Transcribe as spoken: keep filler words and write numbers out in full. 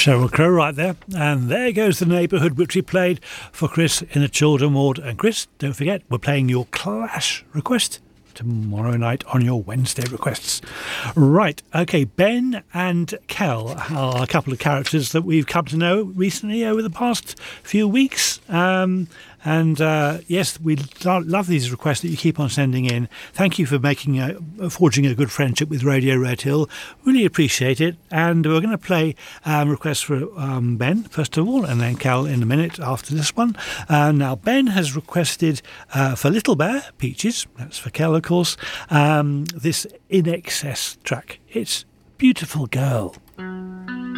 Sheryl Crow right there. And there goes the neighbourhood, which we played for Chris in the children ward. And Chris, don't forget, we're playing your Clash request tomorrow night on your Wednesday requests. Right, okay, Ben and Kel are a couple of characters that we've come to know recently over the past few weeks. Um, and uh, yes, we love these requests that you keep on sending in. Thank you for making a, forging a good friendship with Radio Red Hill. Really appreciate it. And we're going to play um, requests for um, Ben, first of all, and then Kel in a minute after this one. Uh, now, Ben has requested uh, for Little Bear, Peaches, that's for Kel, of course, um, this In Excess track. It's Beautiful Girl.